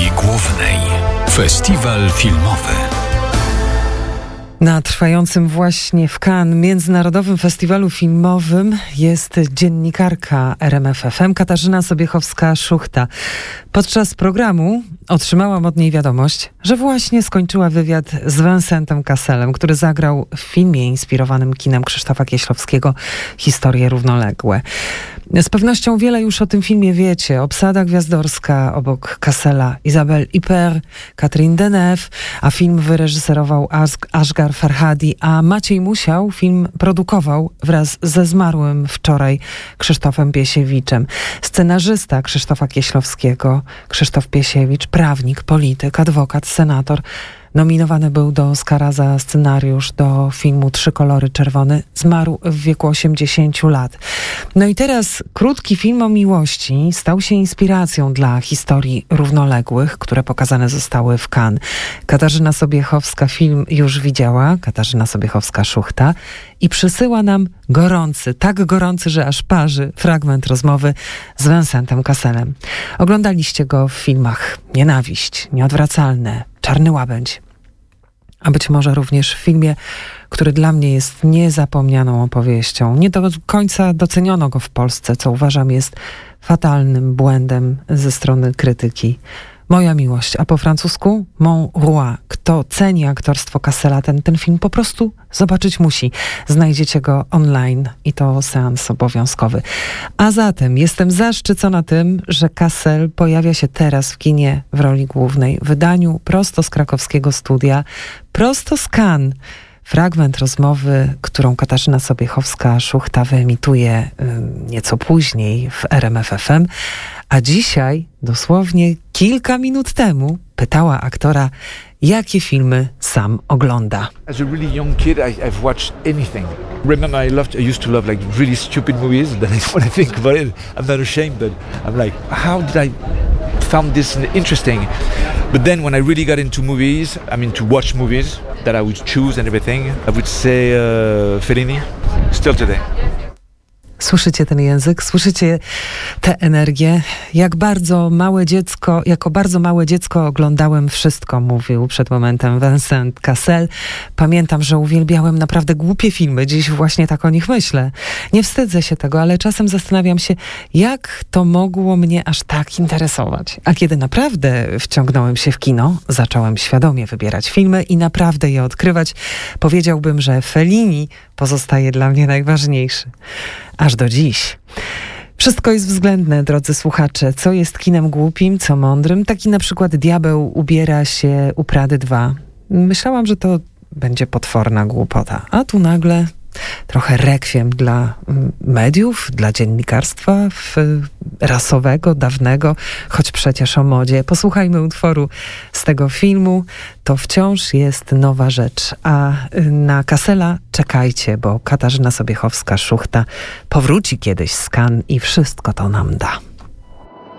Głównej. Festiwal filmowy. Na trwającym właśnie w Cannes Międzynarodowym Festiwalu Filmowym jest dziennikarka RMF FM Katarzyna Sobiechowska-Szuchta. Podczas programu otrzymałam od niej wiadomość, że właśnie skończyła wywiad z Vincentem Casselem, który zagrał w filmie inspirowanym kinem Krzysztofa Kieślowskiego Historie równoległe. Z pewnością wiele już o tym filmie wiecie. Obsada gwiazdorska obok Cassela, Isabelle Huppert, Catherine Deneuve, a film wyreżyserował Asghar Farhadi, a Maciej Musiał film produkował wraz ze zmarłym wczoraj Krzysztofem Piesiewiczem. Scenarzysta Krzysztofa Kieślowskiego, Krzysztof Piesiewicz, prawnik, polityk, adwokat, senator, nominowany był do Oscara za scenariusz do filmu Trzy kolory czerwony. Zmarł w wieku 80 lat. No i teraz krótki film o miłości stał się inspiracją dla historii równoległych, które pokazane zostały w Cannes. Katarzyna Sobiechowska film już widziała, Katarzyna Sobiechowska-Szuchta, i przysyła nam gorący, tak gorący, że aż parzy, fragment rozmowy z Vincentem Casselem. Oglądaliście go w filmach Nienawiść, Nieodwracalne, Czarny łabędź, a być może również w filmie, który dla mnie jest niezapomnianą opowieścią. Nie do końca doceniono go w Polsce, co uważam jest fatalnym błędem ze strony krytyki. Moja miłość, a po francusku Mon Roi. Kto ceni aktorstwo Cassela, ten film po prostu zobaczyć musi. Znajdziecie go online i to seans obowiązkowy. A zatem jestem zaszczycona tym, że Cassel pojawia się teraz w kinie w roli głównej. W wydaniu prosto z krakowskiego studia, prosto z Cannes. Fragment rozmowy, którą Katarzyna Sobiechowska-Szuchta wyemituje nieco później w RMF FM, a dzisiaj, dosłownie kilka minut temu, pytała aktora, jakie filmy sam ogląda. As a really young kid, I've watched anything. Remember, I used to love like really stupid movies. That when I think about it, I'm not ashamed, but I'm like, how did I found this interesting? But then when I really got into movies, I mean to watch movies that I would choose and everything, I would say Fellini, still today. Słyszycie ten język? Słyszycie tę energię? Jako bardzo małe dziecko oglądałem wszystko, mówił przed momentem Vincent Cassel. Pamiętam, że uwielbiałem naprawdę głupie filmy. Dziś właśnie tak o nich myślę. Nie wstydzę się tego, ale czasem zastanawiam się, jak to mogło mnie aż tak interesować. A kiedy naprawdę wciągnąłem się w kino, zacząłem świadomie wybierać filmy i naprawdę je odkrywać, powiedziałbym, że Fellini pozostaje dla mnie najważniejszy. Aż do dziś. Wszystko jest względne, drodzy słuchacze. Co jest kinem głupim, co mądrym? Taki na przykład Diabeł ubiera się u Prady 2. Myślałam, że to będzie potworna głupota. A tu nagle trochę rekwiem dla mediów, dla dziennikarstwa rasowego, dawnego, choć przecież o modzie. Posłuchajmy utworu z tego filmu. To wciąż jest nowa rzecz. A na Cassela czekajcie, bo Katarzyna Sobiechowska-Szuchta powróci kiedyś z Cannes i wszystko to nam da.